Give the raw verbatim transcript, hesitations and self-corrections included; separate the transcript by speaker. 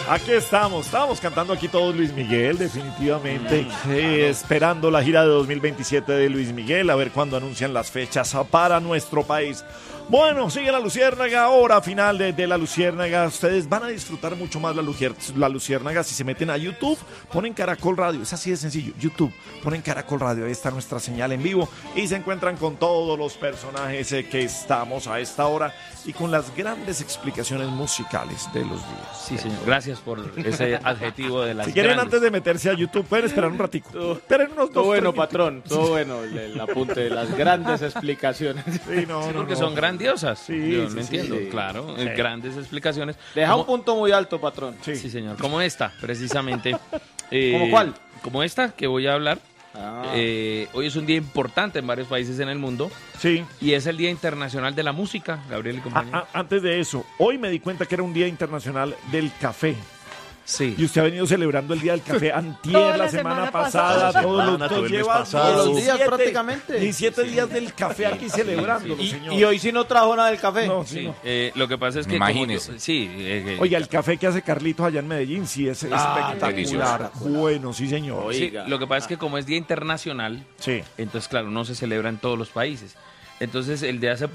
Speaker 1: Aquí estamos, estábamos cantando aquí todos Luis Miguel, definitivamente, eh, esperando la gira de dos mil veintisiete de Luis Miguel, a ver cuándo anuncian las fechas para nuestro país. Bueno, sigue la Luciérnaga, hora final de, de la Luciérnaga. Ustedes van a disfrutar mucho más la, Lucier, la Luciérnaga si se meten a YouTube, ponen Caracol Radio, es así de sencillo, YouTube, ponen Caracol Radio, ahí está nuestra señal en vivo y se encuentran con todos los personajes eh, que estamos a esta hora y con las grandes explicaciones musicales de los días.
Speaker 2: Sí, señor, gracias por ese adjetivo de las
Speaker 1: Si quieren,
Speaker 2: grandes.
Speaker 1: Antes de meterse a YouTube, pueden esperar un ratico. Esperen unos
Speaker 3: Todo
Speaker 1: dos,
Speaker 3: bueno,
Speaker 1: tres
Speaker 3: patrón, todo bueno, el, el apunte de las grandes explicaciones.
Speaker 1: Sí, no,
Speaker 2: Sí,
Speaker 1: no,
Speaker 2: porque
Speaker 1: no.
Speaker 2: son grandiosas.
Speaker 1: Sí,
Speaker 2: Yo
Speaker 1: sí,
Speaker 2: lo
Speaker 1: sí,
Speaker 2: entiendo,
Speaker 1: sí.
Speaker 2: claro.
Speaker 1: Sí.
Speaker 2: Grandes explicaciones.
Speaker 3: Deja
Speaker 2: Como-
Speaker 3: un punto muy alto, patrón.
Speaker 1: Sí.
Speaker 2: Sí, señor. Como esta, precisamente. Eh,
Speaker 3: ¿Cómo cuál?
Speaker 2: Como esta que voy a hablar.
Speaker 3: Ah.
Speaker 2: Eh, hoy es un día importante en varios países en el mundo
Speaker 1: Sí.
Speaker 2: y es el Día Internacional de la Música, Gabriel y
Speaker 1: A-
Speaker 2: compañía.
Speaker 1: a- antes de eso, hoy me di cuenta que era un Día Internacional del Café.
Speaker 2: Sí.
Speaker 1: Y usted ha venido celebrando el Día del Café antier,
Speaker 4: Toda
Speaker 1: la,
Speaker 4: la
Speaker 1: semana,
Speaker 4: semana
Speaker 1: pasada,
Speaker 4: pasada.
Speaker 1: todos los
Speaker 5: Semana, todo el mes
Speaker 1: lleva
Speaker 5: pasado.
Speaker 3: Todos los días
Speaker 1: diecisiete
Speaker 3: prácticamente.
Speaker 1: diecisiete días del café aquí celebrándolo,
Speaker 3: Y,
Speaker 1: señor.
Speaker 3: y hoy sí no trajo nada del café.
Speaker 1: No, sí,
Speaker 2: Sí,
Speaker 1: no.
Speaker 2: eh, lo que pasa es que...
Speaker 5: Imagínese.
Speaker 2: como yo- sí. eh, eh,
Speaker 1: Oiga, el café que hace Carlitos allá en Medellín sí es
Speaker 3: Ah,
Speaker 1: espectacular.
Speaker 5: delicioso.
Speaker 1: Bueno, sí, señor.
Speaker 2: sí,
Speaker 3: Oiga.
Speaker 2: lo que pasa es que como es Día Internacional,
Speaker 1: Sí.
Speaker 2: entonces, claro, no se celebra en todos los países. Entonces, el de hace